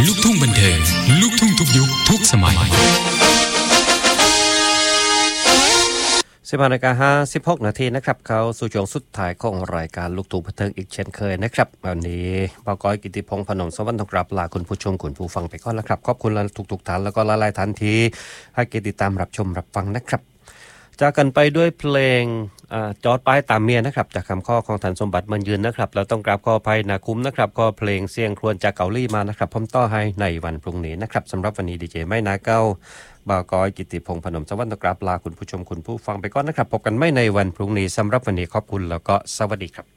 ลูกทุ่งบันเทิงลูกทุ่งทุกยุคทุกสมัย 15:56 นาทีนะครับเข้าสู่ช่วงสุดท้ายของรายการลูกทุ่งบันเทิงอีกเช่นเคยนะครับวันนี้บก.กิติพงษ์พนมสวรรค์ต้องกราบลาคุณผู้ชมคุณผู้ฟังไปก่อนแล้วครับขอบคุณทุกท่านแล้วก็หลายๆท่านที่ให้เกียรติติดตามรับชมรับฟังนะครับจากกันไปด้วยเพลงจอดป้ายตามเมียนะครับจากคำข้อของท่านสมบัติมันยืนนะครับเราต้องกราบขออภัยนาคุ้มนะครับก็เพลงเสียงครวญจากเกาหลีมานะครับผมต่อให้ในวันพรุ่งนี้นะครับสำหรับวันนี้ดีเจไม่นาเก้าบ่าวกอยกิติพงษ์พนมสวรรค์ต้องกราบลาคุณผู้ชมคุณผู้ฟังไปก่อนนะครับพบกันไม่ในวันพรุ่งนี้สำหรับวันนี้ขอบคุณแล้วก็สวัสดีครับ